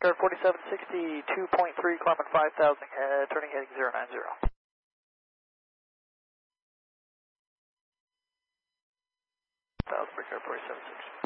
Brickyard 4760, 2.3, climbing 5,000, turning heading 090. Brickyard 4760.